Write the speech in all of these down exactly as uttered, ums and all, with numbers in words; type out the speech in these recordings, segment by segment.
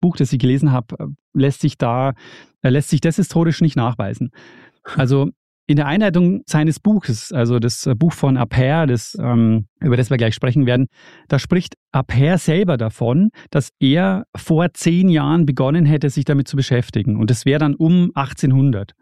Buch, das ich gelesen habe, lässt sich da, lässt sich das historisch nicht nachweisen. Also in der Einleitung seines Buches, also das Buch von Appert, das, ähm, über das wir gleich sprechen werden, da spricht Appert selber davon, dass er vor zehn Jahren begonnen hätte, sich damit zu beschäftigen. Und das wäre dann um achtzehnhundert.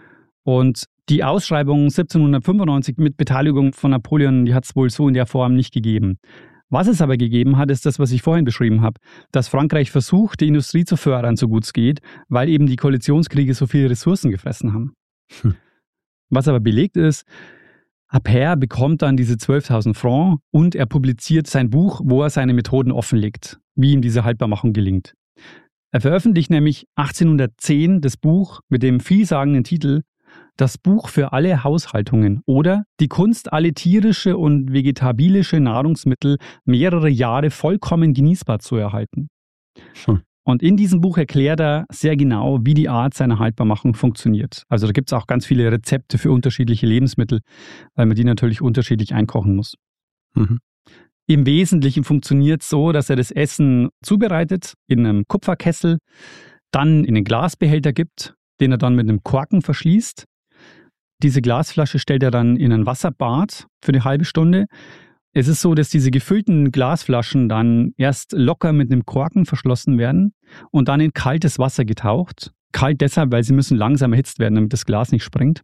Und die Ausschreibung siebzehnhundertfünfundneunzig mit Beteiligung von Napoleon, die hat es wohl so in der Form nicht gegeben. Was es aber gegeben hat, ist das, was ich vorhin beschrieben habe, dass Frankreich versucht, die Industrie zu fördern, so gut es geht, weil eben die Koalitionskriege so viele Ressourcen gefressen haben. Hm. Was aber belegt ist, Appert bekommt dann diese zwölftausend Francs und er publiziert sein Buch, wo er seine Methoden offenlegt, wie ihm diese Haltbarmachung gelingt. Er veröffentlicht nämlich achtzehnhundertzehn das Buch mit dem vielsagenden Titel Das Buch für alle Haushaltungen oder Die Kunst, alle tierische und vegetabilische Nahrungsmittel mehrere Jahre vollkommen genießbar zu erhalten. Hm. Und in diesem Buch erklärt er sehr genau, wie die Art seiner Haltbarmachung funktioniert. Also da gibt es auch ganz viele Rezepte für unterschiedliche Lebensmittel, weil man die natürlich unterschiedlich einkochen muss. Mhm. Im Wesentlichen funktioniert es so, dass er das Essen zubereitet in einem Kupferkessel, dann in einen Glasbehälter gibt, den er dann mit einem Korken verschließt. Diese Glasflasche stellt er dann in ein Wasserbad für eine halbe Stunde. Es ist so, dass diese gefüllten Glasflaschen dann erst locker mit einem Korken verschlossen werden und dann in kaltes Wasser getaucht. Kalt deshalb, weil sie müssen langsam erhitzt werden, damit das Glas nicht springt.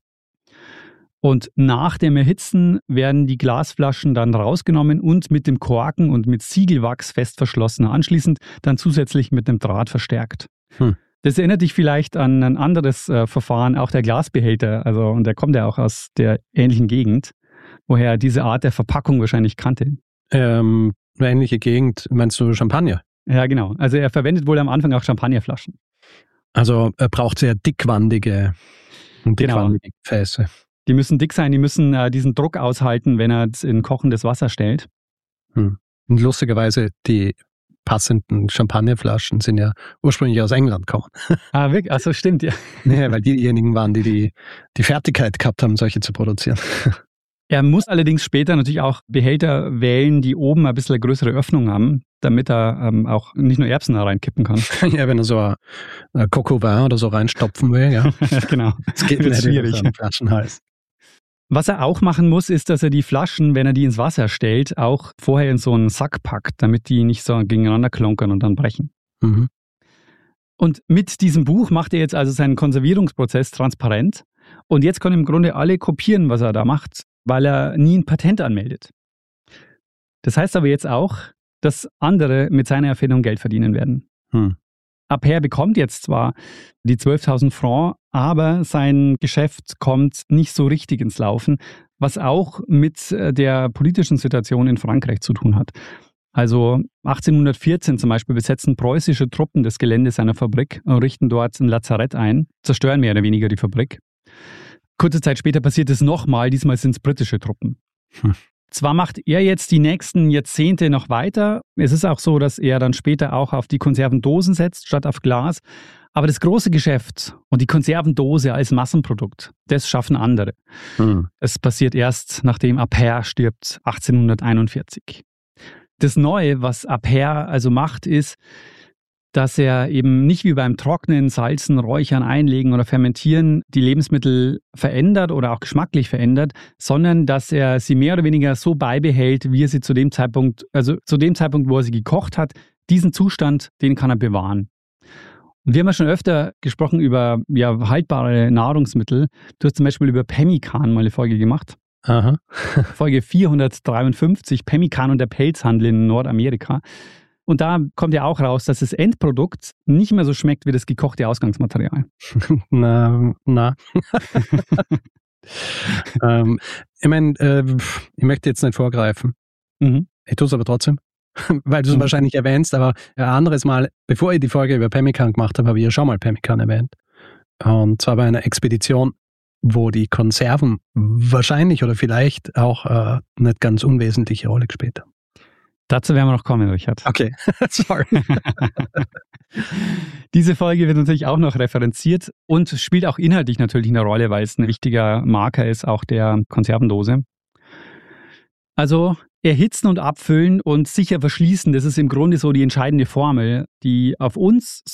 Und nach dem Erhitzen werden die Glasflaschen dann rausgenommen und mit dem Korken und mit Siegelwachs fest verschlossen. Anschließend dann zusätzlich mit einem Draht verstärkt. Hm. Das erinnert dich vielleicht an ein anderes äh, Verfahren, auch der Glasbehälter. Also, und der kommt ja auch aus der ähnlichen Gegend, woher er diese Art der Verpackung wahrscheinlich kannte. Ähm, eine ähnliche Gegend, meinst du Champagner? Ja, genau. Also er verwendet wohl am Anfang auch Champagnerflaschen. Also er braucht sehr dickwandige, dickwandige genau. Gefäße. Die müssen dick sein, die müssen äh, diesen Druck aushalten, wenn er es in kochendes Wasser stellt. Hm. Und lustigerweise, die passenden Champagnerflaschen sind ja ursprünglich aus England gekommen. Ah, wirklich? Ach so, stimmt, ja. Nee, weil die diejenigen waren, die, die die Fertigkeit gehabt haben, solche zu produzieren. Er muss allerdings später natürlich auch Behälter wählen, die oben ein bisschen eine größere Öffnung haben, damit er ähm, auch nicht nur Erbsen da reinkippen kann. Ja, wenn er so ein, ein Coco Vin oder so reinstopfen will, ja. Genau. Das geht nicht schwierig. Über Flaschenhals. Was er auch machen muss, ist, dass er die Flaschen, wenn er die ins Wasser stellt, auch vorher in so einen Sack packt, damit die nicht so gegeneinander klonkern und dann brechen. Mhm. Und mit diesem Buch macht er jetzt also seinen Konservierungsprozess transparent. Und jetzt können im Grunde alle kopieren, was er da macht, weil er nie ein Patent anmeldet. Das heißt aber jetzt auch, dass andere mit seiner Erfindung Geld verdienen werden. Hm. Appert bekommt jetzt zwar die zwölftausend Francs, aber sein Geschäft kommt nicht so richtig ins Laufen, was auch mit der politischen Situation in Frankreich zu tun hat. Also achtzehnhundertvierzehn zum Beispiel besetzen preußische Truppen das Gelände seiner Fabrik und richten dort ein Lazarett ein, zerstören mehr oder weniger die Fabrik. Kurze Zeit später passiert es nochmal, diesmal sind es britische Truppen. Hm. Zwar macht er jetzt die nächsten Jahrzehnte noch weiter, es ist auch so, dass er dann später auch auf die Konservendosen setzt, statt auf Glas, aber das große Geschäft und die Konservendose als Massenprodukt, das schaffen andere. Hm. Das passiert erst, nachdem Appert stirbt, achtzehnhunderteinundvierzig. Das Neue, was Appert also macht, ist, dass er eben nicht wie beim Trocknen, Salzen, Räuchern, Einlegen oder Fermentieren die Lebensmittel verändert oder auch geschmacklich verändert, sondern dass er sie mehr oder weniger so beibehält, wie er sie zu dem Zeitpunkt, also zu dem Zeitpunkt, wo er sie gekocht hat, diesen Zustand, den kann er bewahren. Und wir haben ja schon öfter gesprochen über ja, haltbare Nahrungsmittel. Du hast zum Beispiel über Pemmikan mal eine Folge gemacht. Aha. Folge vierhundertdreiundfünfzig, Pemmikan und der Pelzhandel in Nordamerika. Und da kommt ja auch raus, dass das Endprodukt nicht mehr so schmeckt wie das gekochte Ausgangsmaterial. Na, na. ähm, ich meine, äh, ich möchte jetzt nicht vorgreifen. Mhm. Ich tue es aber trotzdem, weil du es mhm. wahrscheinlich erwähnst. Aber ein anderes Mal, bevor ich die Folge über Pemmikan gemacht habe, habe ich ja schon mal Pemmikan erwähnt. Und zwar bei einer Expedition, wo die Konserven wahrscheinlich oder vielleicht auch äh, nicht ganz unwesentliche Rolle gespielt haben. Dazu werden wir noch kommen, Richard. Okay, sorry. Diese Folge wird natürlich auch noch referenziert und spielt auch inhaltlich natürlich eine Rolle, weil es ein wichtiger Marker ist, auch der Konservendose. Also erhitzen und abfüllen und sicher verschließen, das ist im Grunde so die entscheidende Formel, die auf uns